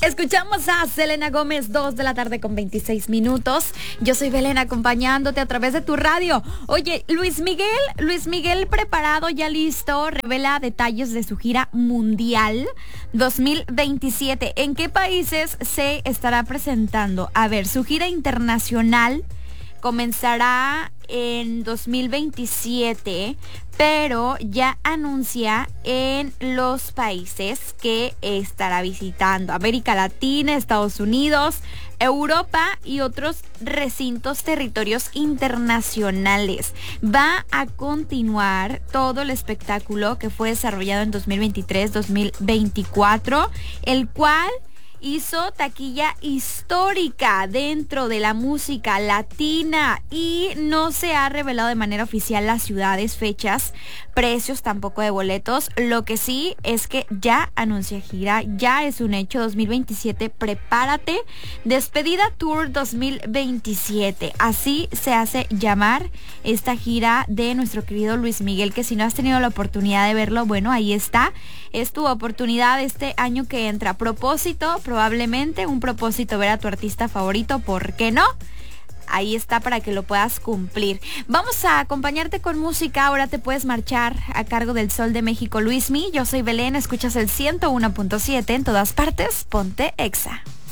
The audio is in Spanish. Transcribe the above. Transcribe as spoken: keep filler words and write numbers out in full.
Escuchamos a Selena Gómez, dos de la tarde con veintiséis minutos. Yo soy Belén, acompañándote a través de tu radio. Oye, Luis Miguel, Luis Miguel preparado, ya listo, revela detalles de su gira mundial dos mil veintisiete. ¿En qué países se estará presentando? A ver, su gira internacional comenzará en dos mil veintisiete, pero ya anuncia en los países que estará visitando: América Latina, Estados Unidos, Europa y otros recintos, territorios internacionales. Va a continuar todo el espectáculo que fue desarrollado en dos mil veintitrés dos mil veinticuatro, el cual hizo taquilla histórica dentro de la música latina y no se ha revelado de manera oficial las ciudades, fechas, precios tampoco de boletos. Lo que sí es que ya anuncia gira, ya es un hecho. Dos mil veintisiete, prepárate. Despedida Tour dos mil veintisiete. Así se hace llamar esta gira de nuestro querido Luis Miguel, que si no has tenido la oportunidad de verlo, bueno, ahí está. Es tu oportunidad este año que entra. Propósito, probablemente un propósito, ver a tu artista favorito, ¿por qué no? Ahí está para que lo puedas cumplir. Vamos a acompañarte con música. Ahora te puedes marchar a cargo del Sol de México, Luismi. Yo soy Belén, escuchas el ciento uno punto siete en todas partes. Ponte Exa.